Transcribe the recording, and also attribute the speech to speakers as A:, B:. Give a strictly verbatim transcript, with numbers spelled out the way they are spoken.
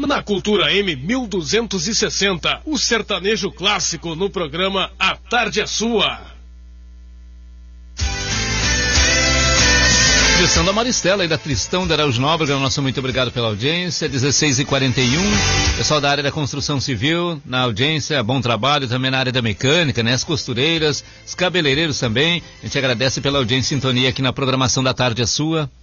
A: Na Cultura M mil duzentos e sessenta, o sertanejo clássico no programa A Tarde é Sua.
B: Direção da Maristela e da Tristão da Araújo Nóbrega, nosso muito obrigado pela audiência. dezesseis e quarenta e um, pessoal da área da construção civil na audiência, bom trabalho também na área da mecânica, né? As costureiras, os cabeleireiros também. A gente agradece pela audiência e sintonia aqui na programação da Tarde é Sua.